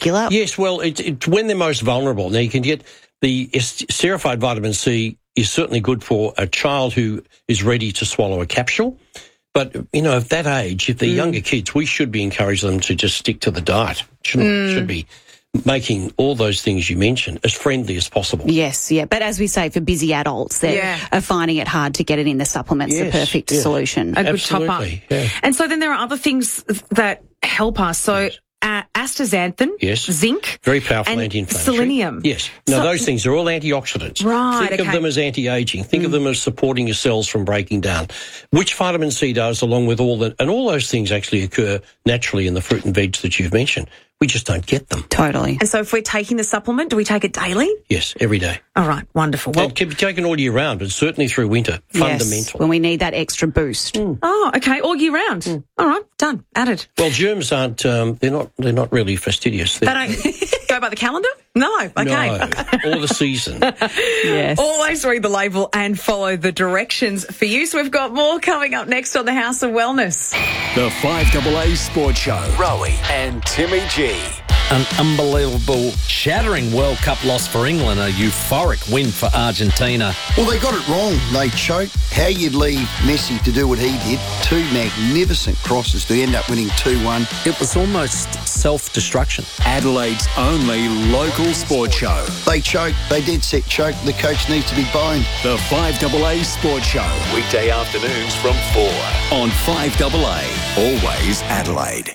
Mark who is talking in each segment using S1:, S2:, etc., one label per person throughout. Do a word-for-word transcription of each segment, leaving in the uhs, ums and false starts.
S1: particular?
S2: Yes, well, it's it, when they're most vulnerable. Now, you can get the esterified vitamin C is certainly good for a child who is ready to swallow a capsule. But, you know, at that age, if they're mm. younger kids, we should be encouraging them to just stick to the diet. Shouldn't mm. should be making all those things you mentioned as friendly as possible.
S1: Yes, yeah. But as we say, for busy adults, they yeah. are finding it hard to get it in the supplements,
S2: yes,
S1: the perfect
S2: yeah.
S1: solution.
S3: A good
S2: Absolutely,
S3: top up.
S2: Yeah.
S3: And so then there are other things that help us. So yes. uh, astaxanthin,
S2: yes.
S3: zinc,
S2: very powerful
S3: and
S2: anti-inflammatory.
S3: selenium.
S2: Yes. Now,
S3: so,
S2: those things are all antioxidants.
S3: Right,
S2: Think
S3: okay.
S2: of them as anti-aging. Think mm. of them as supporting your cells from breaking down, which vitamin C does, along with all that. And all those things actually occur naturally in the fruit and veg that you've mentioned. We just don't get them.
S1: Totally.
S3: And so if we're taking the supplement, do we take it daily?
S2: Yes, every day.
S3: All right, wonderful.
S2: Well, it can be taken all year round, but certainly through winter. Fundamental.
S1: Yes, when we need that extra boost.
S2: Mm.
S3: Oh, okay, all year round. Mm. All right, done, added.
S2: Well, germs aren't, um, they're not They're not really fastidious. They're,
S3: they don't go by the calendar? No, okay.
S2: No, or the season.
S1: Yes.
S3: Always read the label and follow the directions for use. We've got more coming up next on the House of Wellness.
S4: The five A A Sports Show. Rowie and Timmy G.
S5: An unbelievable, shattering World Cup loss for England, a euphoric win for Argentina.
S6: Well, they got it wrong. They choked. How you'd leave Messi to do what he did. Two magnificent crosses to end up winning two one.
S5: It was almost self-destruction.
S4: Adelaide's only local sports show.
S6: They choked. They did set choke. The coach needs to be boned.
S4: The five A A Sports Show. Weekday afternoons from four on five A A. Always Adelaide.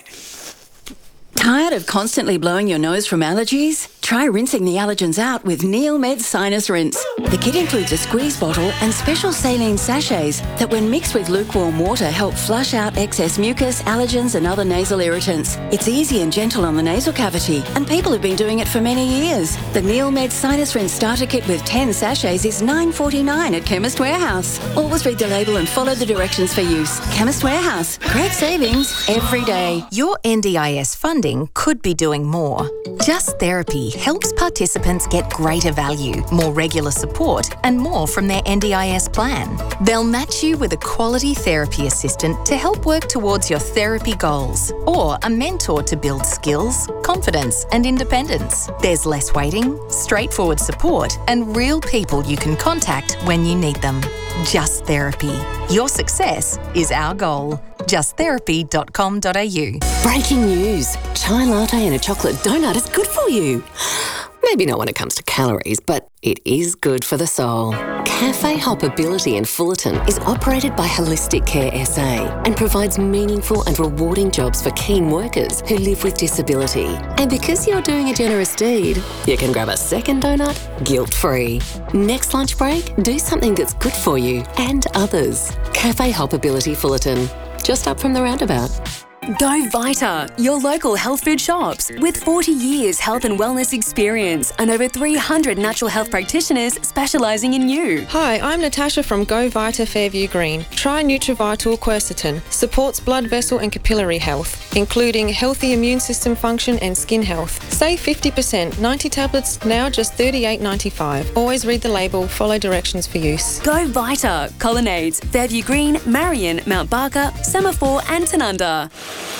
S7: Tired of constantly blowing your nose from allergies? Try rinsing the allergens out with NeilMed Sinus Rinse. The kit includes a squeeze bottle and special saline sachets that, when mixed with lukewarm water, help flush out excess mucus, allergens and other nasal irritants. It's easy and gentle on the nasal cavity, and people have been doing it for many years. The NeilMed Sinus Rinse starter kit with ten sachets is nine dollars forty-nine at Chemist Warehouse. Always read the label and follow the directions for use. Chemist Warehouse. Great savings every day.
S8: Your N D I S funding could be doing more. Just Therapy helps participants get greater value, more regular support, and more from their N D I S plan. They'll match you with a quality therapy assistant to help work towards your therapy goals, or a mentor to build skills, confidence, and independence. There's less waiting, straightforward support, and real people you can contact when you need them. Just Therapy. Your success is our goal. just therapy dot com dot a u.
S9: Breaking news. Chai latte and a chocolate donut is good for you. Maybe not when it comes to calories, but it is good for the soul. Cafe Hoppability in Fullerton is operated by Holistic Care S A and provides meaningful and rewarding jobs for keen workers who live with disability. And because you're doing a generous deed, you can grab a second donut guilt-free. Next lunch break, do something that's good for you and others. Cafe Hoppability Fullerton, just up from the roundabout.
S10: Go Vita, your local health food shops. With forty years health and wellness experience and over three hundred natural health practitioners specialising in you.
S11: Hi, I'm Natasha from Go Vita Fairview Green. Try Nutrivital Quercetin. Supports blood vessel and capillary health, including healthy immune system function and skin health. Save fifty percent. ninety tablets, now just thirty-eight ninety-five. Always read the label, follow directions for use.
S10: Go Vita, Colonnades, Fairview Green, Marion, Mount Barker, Semaphore and Tanunda.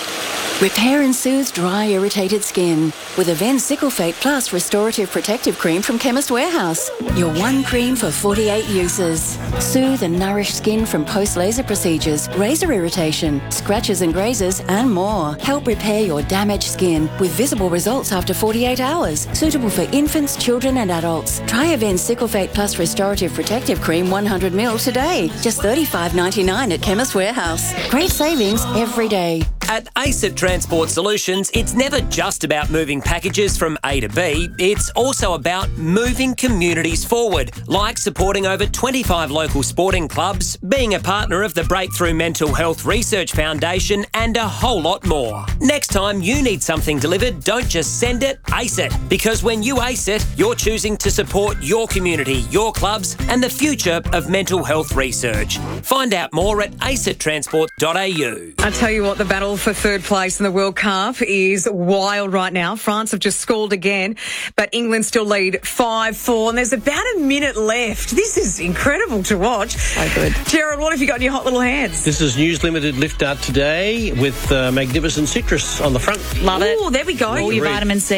S7: Repair and soothe dry, irritated skin with Avène Cyclefate Plus Restorative Protective Cream from Chemist Warehouse. Your one cream for forty-eight uses. Soothe and nourish skin from post-laser procedures, razor irritation, scratches and grazes, and more. Help repair your damaged skin with visible results after forty-eight hours. Suitable for infants, children, and adults. Try Avène Cyclefate Plus Restorative Protective Cream one hundred milliliters today. Just thirty-five ninety-nine at Chemist Warehouse. Great savings every day.
S12: At ACET Transport Solutions, it's never just about moving packages from A to B, it's also about moving communities forward, like supporting over twenty-five local sporting clubs, being a partner of the Breakthrough Mental Health Research Foundation, and a whole lot more. Next time you need something delivered, don't just send it, ace it. Because when you ace it, you're choosing to support your community, your clubs, and the future of mental health research. Find out more at acet transport dot a u.
S3: I tell you what, the battle for third place in the World Cup is wild right now. France have just scored again, but England still lead five four, and there's about a minute left. This is incredible to watch.
S1: So good.
S3: Jared, what have you got in your hot little hands?
S2: This is News Limited Lift Out today with uh, magnificent citrus on the front.
S3: Love it. Oh, there we go.
S1: All your vitamin C.